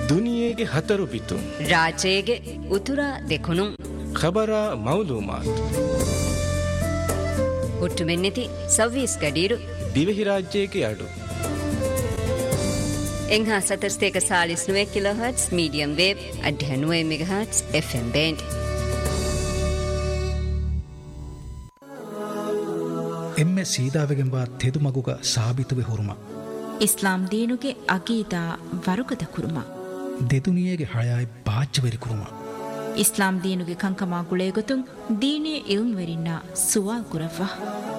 ದುನಿಯೆಗೆ ಹತರು ಬಿತು ರಾಜೇಗೆ ಉತುರ ದೆಕುನು ಖಬರ ಮೌಲೂಮಾತ್ ಹುಟ್ಟು ಮೆನ್ನಿತಿ ಸವ್ವೀಸ್ ಗಡೀರು ದಿವೆಹಿ ರಾಜ್ಯಕ್ಕೆ ಅಡು ಎಂಘಾ ಸತರ್ಸ್ತೇಕ Chalisa 9 kilohertz medium wave 89 megahertz FM band ಎಮ್ಮೆ ಸೀದಾವೆಗೆಂಬ ತೆದುಮಗುಗ ಸಾಬಿತುವೆ ಹುರುಮ ಇಸ್ಲಾಂ ದೀನುಗೆ ಅಗೀದಾ ವರುಗದ ಕುರುಮ ದೆದುನಿಯೆಗೆ ಹಳಯಾಯ್ ಬಾಜ್ಜವೆರಿ ಕುರುಮ ಇಸ್ಲಾಂ ದೀನುಗೆ ಕಂಕಮಾ ಗುಳೇಗೊತುಂ ದೀನೇ ಇಲ್ಮ್ ವೆರಿನ್ನ ಸುವಾಲ್ ಕುರವ್ವ